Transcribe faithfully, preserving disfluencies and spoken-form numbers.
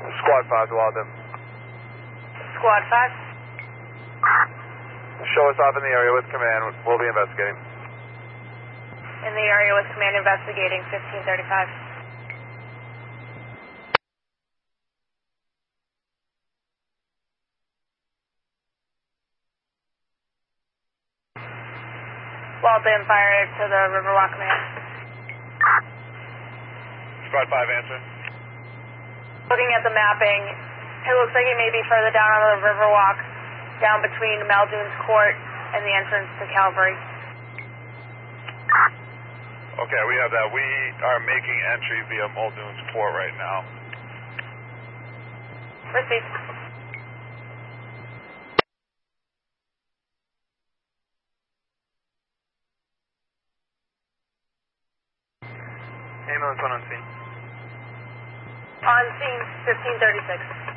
Squad five to Walden. Squad five. Show us off in the area with command. We'll be investigating. In the area with command investigating, fifteen thirty-five. Walden, fire to the Riverwalk command. Squad five, answer. Looking at the mapping, it looks like it may be further down on the Riverwalk, down between Maldoon's Court and the entrance to Calvary. Okay, we have that. We are making entry via Muldoon's Court right now. Received. Ambulance one on scene. On scene, fifteen thirty-six.